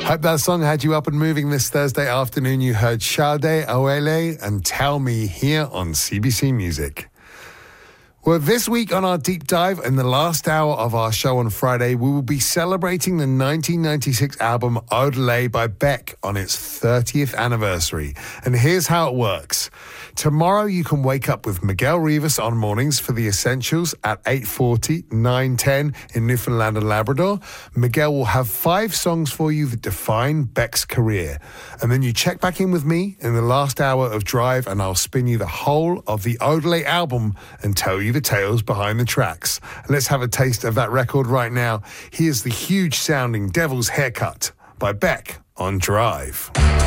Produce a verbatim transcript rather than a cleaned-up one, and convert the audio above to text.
Hope that song had you up and moving this Thursday afternoon. You heard Sade Awele and Tell Me here on C B C Music. Well, this week on our deep dive, in the last hour of our show on Friday, we will be celebrating the nineteen ninety-six album Odelay by Beck on its thirtieth anniversary. And here's how it works. Tomorrow you can wake up with Miguel Rivas on mornings for The Essentials at eight forty, nine ten in Newfoundland and Labrador. Miguel will have five songs for you that define Beck's career. And then you check back in with me in the last hour of Drive and I'll spin you the whole of the Odelay album and tell you the tales behind the tracks. And let's have a taste of that record right now. Here's the huge sounding Devil's Haircut by Beck on Drive.